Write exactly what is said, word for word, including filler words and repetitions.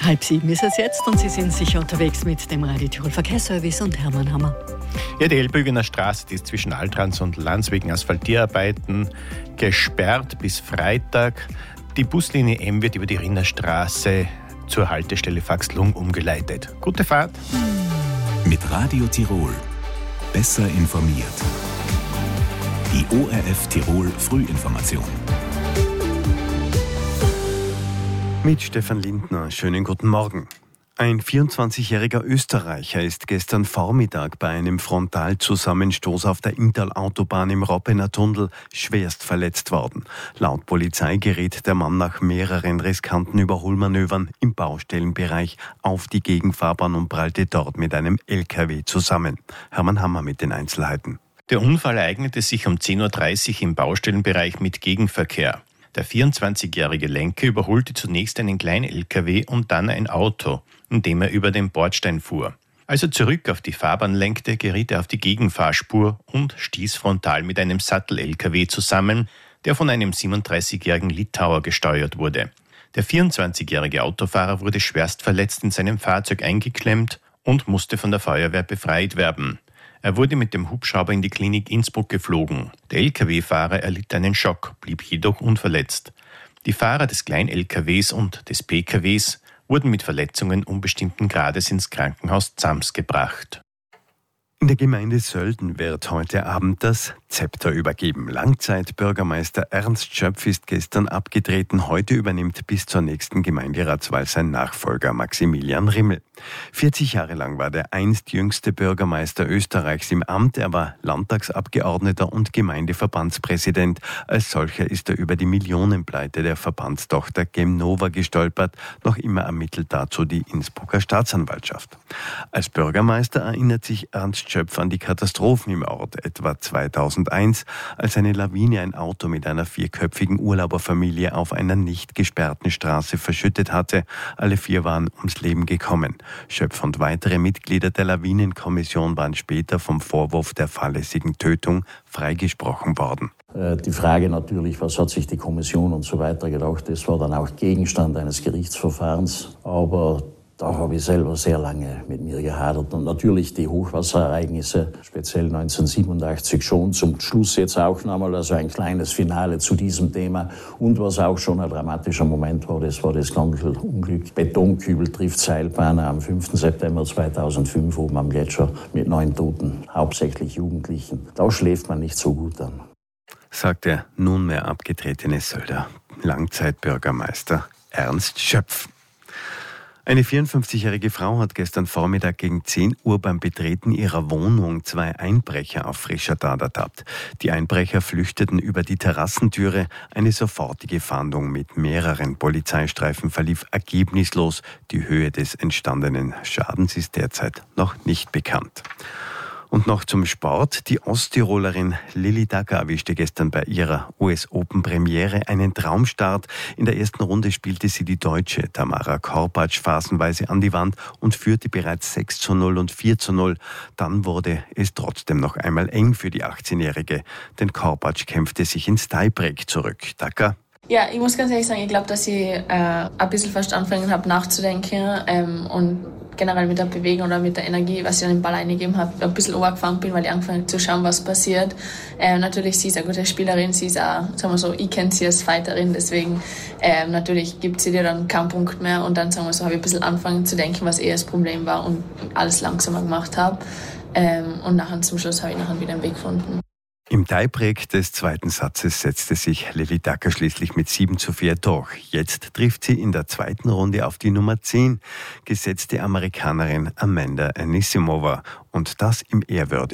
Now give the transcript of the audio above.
Halb sieben ist es jetzt und Sie sind sicher unterwegs mit dem Radio Tirol Verkehrsservice und Hermann Hammer. Ja, die Elbögener Straße, die ist zwischen Altrans und Lanz wegen Asphaltierarbeiten gesperrt bis Freitag. Die Buslinie M wird über die Rinnerstraße zur Haltestelle Faxlung umgeleitet. Gute Fahrt. Mit Radio Tirol. Besser informiert. Die O R F Tirol Frühinformation. Mit Stefan Lindner. Schönen guten Morgen. Ein vierundzwanzigjähriger Österreicher ist gestern Vormittag bei einem Frontalzusammenstoß auf der Inntal-Autobahn im Robbener Tunnel schwerst verletzt worden. Laut Polizei geriet der Mann nach mehreren riskanten Überholmanövern im Baustellenbereich auf die Gegenfahrbahn und prallte dort mit einem L K W zusammen. Hermann Hammer mit den Einzelheiten. Der Unfall ereignete sich um zehn Uhr dreißig im Baustellenbereich mit Gegenverkehr. Der vierundzwanzigjährige Lenker überholte zunächst einen kleinen L K W und dann ein Auto, indem er über den Bordstein fuhr. Als er zurück auf die Fahrbahn lenkte, geriet er auf die Gegenfahrspur und stieß frontal mit einem Sattel-L K W zusammen, der von einem siebenunddreißigjährigen Litauer gesteuert wurde. Der vierundzwanzigjährige Autofahrer wurde schwerst verletzt in seinem Fahrzeug eingeklemmt und musste von der Feuerwehr befreit werden. Er wurde mit dem Hubschrauber in die Klinik Innsbruck geflogen. Der L K W-Fahrer erlitt einen Schock, blieb jedoch unverletzt. Die Fahrer des Klein-L K Ws und des P K Ws wurden mit Verletzungen unbestimmten Grades ins Krankenhaus Zams gebracht. In der Gemeinde Sölden wird heute Abend das Zepter übergeben. Langzeitbürgermeister Ernst Schöpf ist gestern abgetreten. Heute übernimmt bis zur nächsten Gemeinderatswahl sein Nachfolger Maximilian Rimmel. vierzig Jahre lang war der einst jüngste Bürgermeister Österreichs im Amt. Er war Landtagsabgeordneter und Gemeindeverbandspräsident. Als solcher ist er über die Millionenpleite der Verbandstochter Gemnova gestolpert. Noch immer ermittelt dazu die Innsbrucker Staatsanwaltschaft. Als Bürgermeister erinnert sich Ernst Schöpf an die Katastrophen im Ort, etwa zweitausendeins, als eine Lawine ein Auto mit einer vierköpfigen Urlauberfamilie auf einer nicht gesperrten Straße verschüttet hatte. Alle vier waren ums Leben gekommen. Schöpf und weitere Mitglieder der Lawinenkommission waren später vom Vorwurf der fahrlässigen Tötung freigesprochen worden. Die Frage natürlich, was hat sich die Kommission und so weiter gedacht, das war dann auch Gegenstand eines Gerichtsverfahrens, aber da habe ich selber sehr lange mit mir gehadert. Und natürlich die Hochwasserereignisse, speziell neunzehnhundertsiebenundachtzig schon, zum Schluss jetzt auch nochmal, also ein kleines Finale zu diesem Thema. Und was auch schon ein dramatischer Moment war, das war das Unglück. Betonkübel trifft Seilbahner am fünften September zweitausendfünf oben am Gletscher mit neun Toten, hauptsächlich Jugendlichen. Da schläft man nicht so gut an. Sagt der nunmehr abgetretene Sölder Langzeitbürgermeister Ernst Schöpf. Eine vierundfünfzigjährige Frau hat gestern Vormittag gegen zehn Uhr beim Betreten ihrer Wohnung zwei Einbrecher auf frischer Tat ertappt. Die Einbrecher flüchteten über die Terrassentüre. Eine sofortige Fahndung mit mehreren Polizeistreifen verlief ergebnislos. Die Höhe des entstandenen Schadens ist derzeit noch nicht bekannt. Und noch zum Sport. Die Osttirolerin Lilly Dacker erwischte gestern bei ihrer U S-Open-Premiere einen Traumstart. In der ersten Runde spielte sie die Deutsche Tamara Korpatsch phasenweise an die Wand und führte bereits sechs zu null und vier zu null. Dann wurde es trotzdem noch einmal eng für die achtzehnjährige, denn Korpatsch kämpfte sich ins Tiebreak zurück. Dacker? Ja, ich muss ganz ehrlich sagen, ich glaube, dass ich äh, ein bisschen fast angefangen habe nachzudenken ähm, und generell mit der Bewegung oder mit der Energie, was ich an den Ball eingegeben habe, ein bisschen runtergefahren bin, weil ich angefangen habe zu schauen, was passiert. Ähm, natürlich, sie ist eine gute Spielerin, sie ist auch, sagen wir so, ich kenne sie als Fighterin, deswegen ähm, natürlich gibt sie dir dann keinen Punkt mehr und dann, sagen wir so, habe ich ein bisschen angefangen zu denken, was eher das Problem war und alles langsamer gemacht habe. Ähm, und nachher zum Schluss habe ich nachher wieder einen Weg gefunden. Im Tiebreak des zweiten Satzes setzte sich Lilly Dacker schließlich mit sieben zu vier durch. Jetzt trifft sie in der zweiten Runde auf die Nummer zehn, gesetzte Amerikanerin Amanda Anisimova. Und das im ehrwürdigen